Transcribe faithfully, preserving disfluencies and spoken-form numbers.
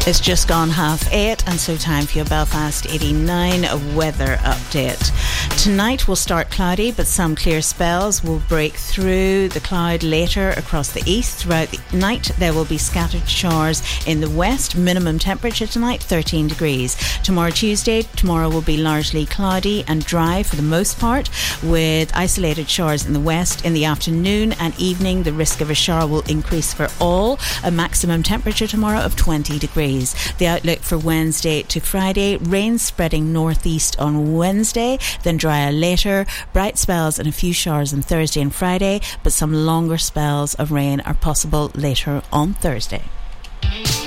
It's just gone half eight, and so time for your Belfast eighty-nine weather update. Tonight will start cloudy, but some clear spells will break through the cloud later across the east. Throughout the night, there will be scattered showers in the west. Minimum temperature tonight, thirteen degrees. Tomorrow, Tuesday, tomorrow will be largely cloudy and dry for the most part, with isolated showers in the west. In the afternoon and evening, the risk of a shower will increase for all. A maximum temperature tomorrow of twenty degrees. The outlook for Wednesday to Friday: rain spreading northeast on Wednesday, then drier later. Bright spells and a few showers on Thursday and Friday, but some longer spells of rain are possible later on Thursday.